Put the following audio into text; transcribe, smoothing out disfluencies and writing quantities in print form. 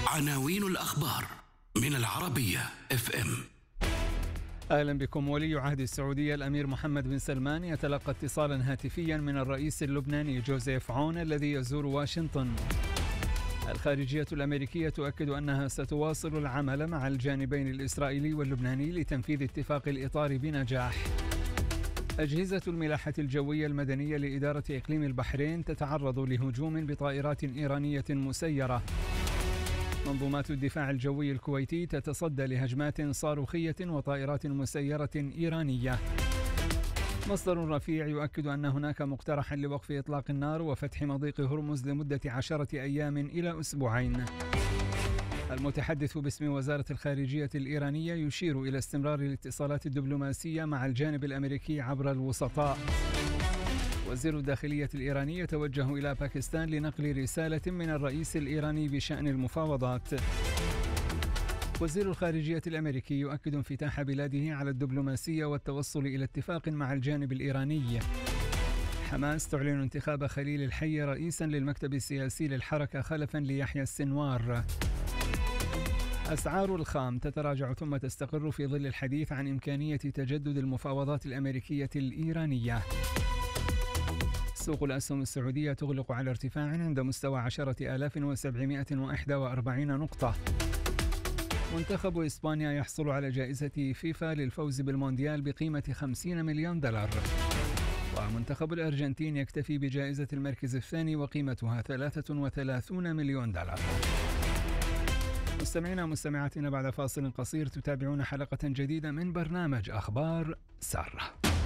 عناوين الأخبار من العربية FM. أهلا بكم. ولي عهد السعودية الأمير محمد بن سلمان يتلقى اتصالا هاتفيا من الرئيس اللبناني جوزيف عون الذي يزور واشنطن. الخارجية الأمريكية تؤكد أنها ستواصل العمل مع الجانبين الإسرائيلي واللبناني لتنفيذ اتفاق الإطار بنجاح. أجهزة الملاحة الجوية المدنية لإدارة إقليم البحرين تتعرض لهجوم بطائرات إيرانية مسيرة. منظومات الدفاع الجوي الكويتي تتصدى لهجمات صاروخية وطائرات مسيرة إيرانية. مصدر رفيع يؤكد أن هناك مقترحا لوقف إطلاق النار وفتح مضيق هرمز لمدة 10 أيام إلى أسبوعين. المتحدث باسم وزارة الخارجية الإيرانية يشير إلى استمرار الاتصالات الدبلوماسية مع الجانب الأمريكي عبر الوسطاء. وزير الداخلية الإيراني يتوجه إلى باكستان لنقل رسالة من الرئيس الإيراني بشأن المفاوضات. وزير الخارجية الأمريكي يؤكد انفتاح بلاده على الدبلوماسية والتوصل إلى اتفاق مع الجانب الإيراني. حماس تعلن انتخاب خليل الحي رئيسا للمكتب السياسي للحركة خلفا ليحيى السنوار. أسعار الخام تتراجع ثم تستقر في ظل الحديث عن إمكانية تجدد المفاوضات الأمريكية الإيرانية. سوق الأسهم السعودية تغلق على ارتفاع عند مستوى 10,741 نقطة. منتخب إسبانيا يحصل على جائزة فيفا للفوز بالمونديال بقيمة 50 مليون دولار. ومنتخب الأرجنتين يكتفي بجائزة المركز الثاني وقيمتها 33 مليون دولار. مستمعينا ومستمعاتنا، بعد فاصل قصير تتابعون حلقة جديدة من برنامج أخبار سارة.